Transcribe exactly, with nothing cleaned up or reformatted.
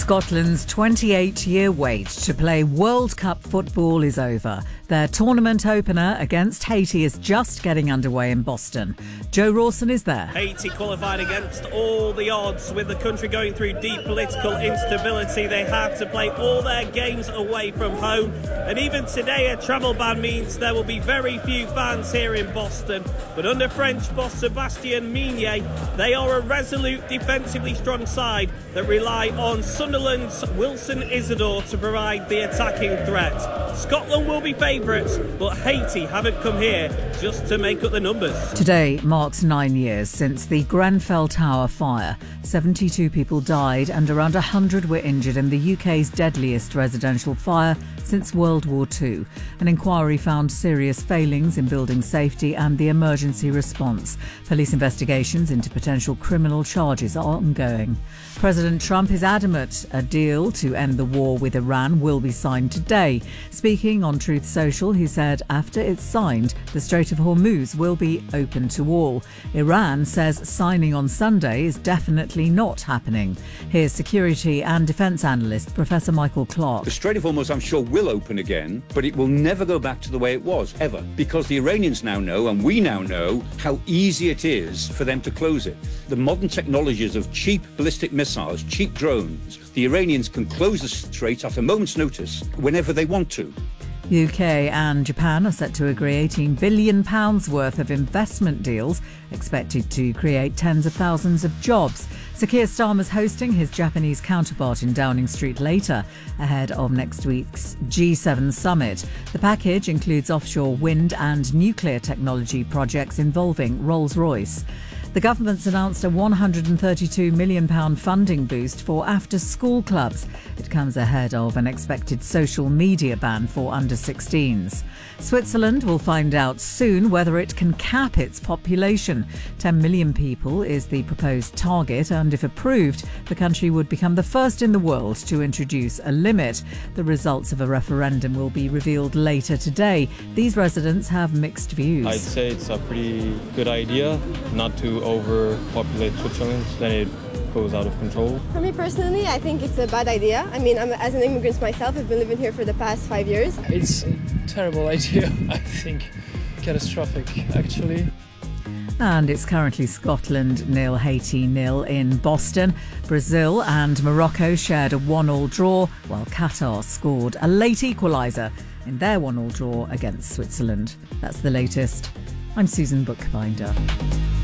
Scotland's twenty-eight-year wait to play World Cup football is over. Their tournament opener against Haiti is just getting underway in Boston. Joe Rawson is there. Haiti qualified against all the odds. With the country going through deep political instability, they had to play all their games away from home. And even today, a travel ban means there will be very few fans here in Boston. But under French boss Sébastien Migné, they are a resolute, defensively strong side that rely on Sunderland's Wilson Isidore to provide the attacking threat. Scotland will be favourites, but Haiti haven't come here just to make up the numbers. Today marks nine years since the Grenfell Tower fire. seventy-two people died and around one hundred were injured in the U K's deadliest residential fire since World War Two. An inquiry found serious failings in building safety and the emergency response. Police investigations into potential criminal charges are ongoing. President Trump is adamant a deal to end the war with Iran will be signed today. Speaking on Truth Social, he said after it's signed, the Strait of Hormuz will be open to all. Iran says signing on Sunday is definitely not happening. Here's security and defence analyst Professor Michael Clark. The Strait of Hormuz, I'm sure, will open again, but it will never go back to the way it was, ever. Because the Iranians now know, and we now know, how easy it is for them to close it. The modern technologies of cheap ballistic missiles, cheap drones, the Iranians can close the strait at a moment's notice whenever they want to. U K and Japan are set to agree eighteen billion pounds worth of investment deals expected to create tens of thousands of jobs. Sir Keir Starmer's hosting his Japanese counterpart in Downing Street later, ahead of next week's G seven summit. The package includes offshore wind and nuclear technology projects involving Rolls-Royce. The government's announced a one hundred thirty-two million pounds funding boost for after-school clubs. It comes ahead of an expected social media ban for under sixteens. Switzerland will find out soon whether it can cap its population. ten million people is the proposed target, and if approved, the country would become the first in the world to introduce a limit. The results of a referendum will be revealed later today. These residents have mixed views. I'd say it's a pretty good idea not to overpopulate Switzerland, then it goes out of control. For me personally, I think it's a bad idea. I mean, I'm, as an immigrant myself, I've been living here for the past five years. It's a terrible idea, I think. Catastrophic, actually. And it's currently Scotland nil, Haiti nil in Boston. Brazil and Morocco shared a one-all draw, while Qatar scored a late equaliser in their one-all draw against Switzerland. That's the latest. I'm Susan Bookbinder.